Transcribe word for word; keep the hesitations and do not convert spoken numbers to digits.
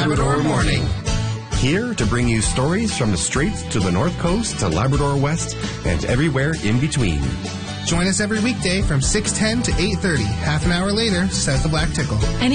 Labrador Morning. Here to bring you stories from the Straits to the North Coast to Labrador West and everywhere in between. Join us every weekday from six ten to eight thirty. Half an hour later, says the Black Tickle.